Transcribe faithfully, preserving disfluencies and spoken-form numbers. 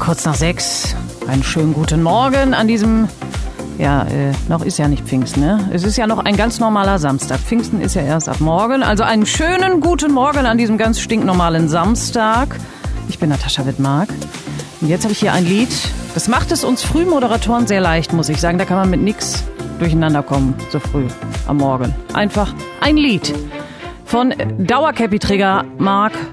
Kurz nach sechs. Einen schönen guten Morgen an diesem, ja, äh, noch ist ja nicht Pfingsten, ne? Es ist ja noch ein ganz normaler Samstag. Pfingsten ist ja erst ab morgen. Also einen schönen guten Morgen an diesem ganz stinknormalen Samstag. Ich bin Natascha Wittmark. Und jetzt habe ich hier ein Lied. Das macht es uns Frühmoderatoren sehr leicht, muss ich sagen. Da kann man mit nix durcheinander kommen, so früh am Morgen. Einfach ein Lied von Dauercappy-Träger Marc